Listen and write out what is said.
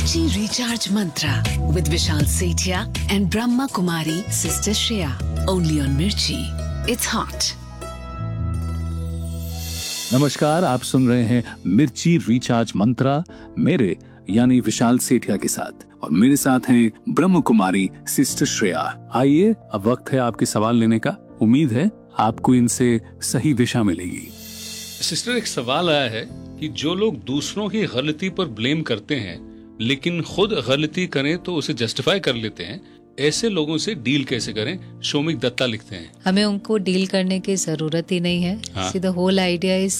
Mirchi Recharge Mantra with Vishal Sethia and Brahma Kumari Sister Shreya. Only on Mirchi. It's hot. नमस्कार, आप सुन रहे हैं मिर्ची recharge मंत्रा मेरे यानी विशाल सेठिया के साथ, और मेरे साथ हैं ब्रह्म कुमारी सिस्टर श्रेया। आइए, अब वक्त है आपके सवाल लेने का। उम्मीद है आपको इनसे सही दिशा मिलेगी। सिस्टर, एक सवाल आया है कि जो लोग दूसरों की गलती पर ब्लेम करते हैं लेकिन खुद गलती करें तो उसे जस्टिफाई कर लेते हैं, ऐसे लोगों से डील कैसे करें? शोमिक दत्ता लिखते हैं, हमें उनको डील करने की जरूरत ही नहीं है। The whole idea is